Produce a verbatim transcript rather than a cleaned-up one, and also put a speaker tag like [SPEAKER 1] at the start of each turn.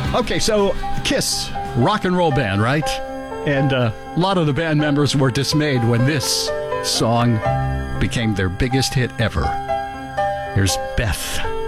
[SPEAKER 1] Okay, so Kiss, rock and roll band, right? And uh, a lot of the band members were dismayed when this song became their biggest hit ever. Here's Beth.